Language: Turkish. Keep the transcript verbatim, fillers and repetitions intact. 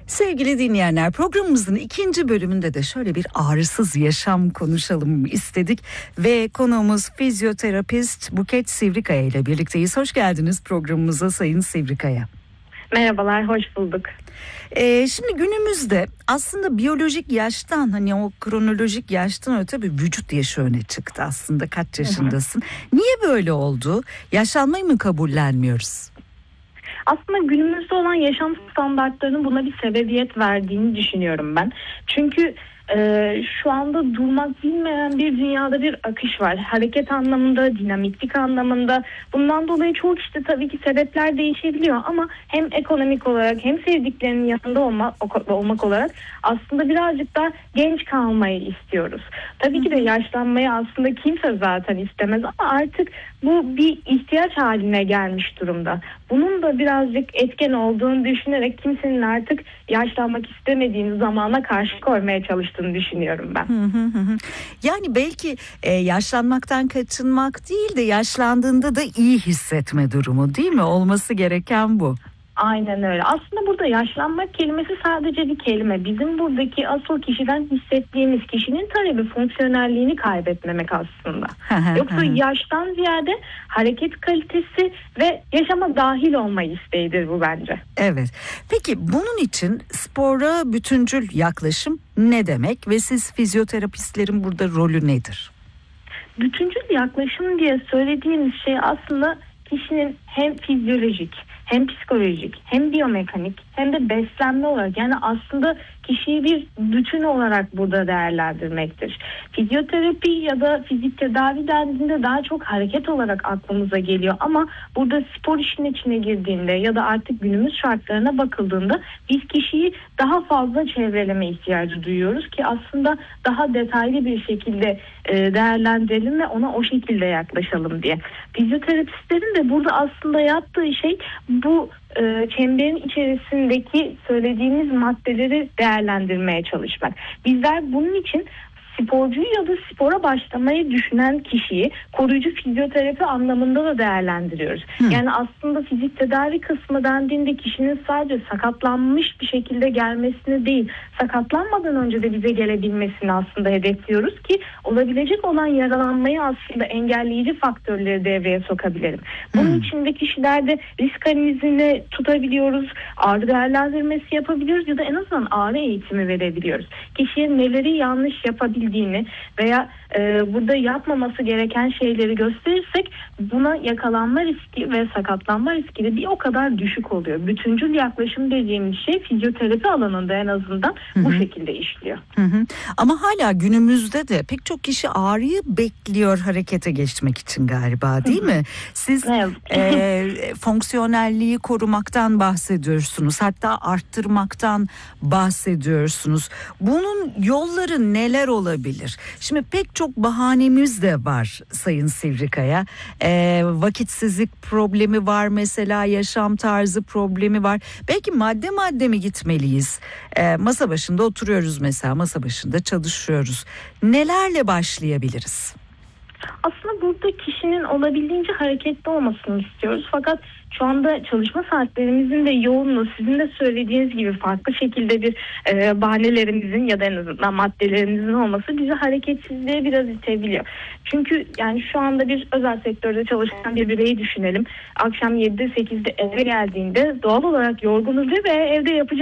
Sevgili dinleyenler, programımızın ikinci bölümünde de şöyle bir ağrısız yaşam konuşalım istedik ve konuğumuz fizyoterapist Buket Sivrikaya ile birlikteyiz. Hoş geldiniz programımıza Sayın Sivrikaya. Merhabalar, hoş bulduk. Ee, şimdi günümüzde aslında biyolojik yaştan, hani o kronolojik yaştan öte bir vücut yaşı öne çıktı aslında. Kaç yaşındasın? Hı hı. Niye böyle oldu? Yaşlanmayı mı kabullenmiyoruz? Aslında günümüzde olan yaşam standartlarının buna bir sebebiyet verdiğini düşünüyorum ben. Çünkü e, şu anda durmak bilmeyen bir dünyada bir akış var. Hareket anlamında, dinamiklik anlamında. Bundan dolayı çoğu kişide tabii ki sebepler değişebiliyor ama hem ekonomik olarak hem sevdiklerinin yanında olmak, olmak olarak aslında birazcık da genç kalmayı istiyoruz. Tabii ki de yaşlanmayı aslında kimse zaten istemez ama artık bu bir ihtiyaç haline gelmiş durumda. Bunun da birazcık etken olduğunu düşünerek kimsenin artık yaşlanmak istemediğini zamana karşı koymaya çalıştığını düşünüyorum ben. Yani belki e, yaşlanmaktan kaçınmak değil de yaşlandığında da iyi hissetme durumu, değil mi? Olması gereken bu. Aynen öyle. Aslında burada yaşlanmak kelimesi sadece bir kelime. Bizim buradaki asıl kişiden hissettiğimiz kişinin talebi fonksiyonelliğini kaybetmemek aslında. Yoksa yaştan ziyade hareket kalitesi ve yaşama dahil olma isteğidir bu bence. Evet. Peki bunun için spora bütüncül yaklaşım ne demek ve siz fizyoterapistlerin burada rolü nedir? Bütüncül yaklaşım diye söylediğimiz şey aslında kişinin hem fizyolojik, hem psikolojik, hem biyomekanik, hem de beslenme olarak, yani aslında kişiyi bir bütün olarak burada değerlendirmektir. Fizyoterapi ya da fizik tedavi dendiğinde daha çok hareket olarak aklımıza geliyor ama burada spor işin içine girdiğinde ya da artık günümüz şartlarına bakıldığında biz kişiyi daha fazla çevreleme ihtiyacı duyuyoruz ki aslında daha detaylı bir şekilde değerlendirelim ve ona o şekilde yaklaşalım diye. Fizyoterapistlerin de burada aslında yaptığı şey bu e, çemberin içerisindeki söylediğimiz maddeleri değerlendirmeye çalışmak. Bizler bunun için sporcuyu ya da spora başlamayı düşünen kişiyi koruyucu fizyoterapi anlamında da değerlendiriyoruz. Hmm. Yani aslında fizik tedavi kısmı dendiğinde kişinin sadece sakatlanmış bir şekilde gelmesini değil, sakatlanmadan önce de bize gelebilmesini aslında hedefliyoruz ki olabilecek olan yaralanmayı aslında engelleyici faktörleri devreye sokabilirim. Bunun hmm. için de kişilerde risk analizini tutabiliyoruz, ağrı değerlendirmesi yapabiliyoruz ya da en azından ağrı eğitimi verebiliyoruz. Kişiye neleri yanlış yapabilir veya e, burada yapmaması gereken şeyleri gösterirsek buna yakalanma riski ve sakatlanma riski de bir o kadar düşük oluyor. Bütüncül yaklaşım dediğimiz şey fizyoterapi alanında en azından Hı-hı. bu şekilde işliyor. Hı-hı. Ama hala günümüzde de pek çok kişi ağrıyı bekliyor harekete geçmek için galiba, değil Hı-hı. mi? Siz e, fonksiyonelliği korumaktan bahsediyorsunuz, hatta arttırmaktan bahsediyorsunuz. Bunun yolları neler olabilir? Şimdi pek çok bahanemiz de var Sayın Sivrikaya. Ee, vakitsizlik problemi var mesela, yaşam tarzı problemi var. Belki madde madde mi gitmeliyiz? Ee, masa başında oturuyoruz mesela, masa başında çalışıyoruz. Nelerle başlayabiliriz? Aslında burada kişinin olabildiğince hareketli olmasını istiyoruz. Fakat şu anda çalışma saatlerimizin de yoğunluğu, sizin de söylediğiniz gibi farklı şekilde bir e, bahanelerimizin ya da en azından maddelerimizin olması bizi hareketsizliğe biraz itebiliyor. Çünkü yani şu anda bir özel sektörde çalışan bir bireyi düşünelim. Akşam yedide sekizde eve geldiğinde doğal olarak yorgunuz ve evde yapacak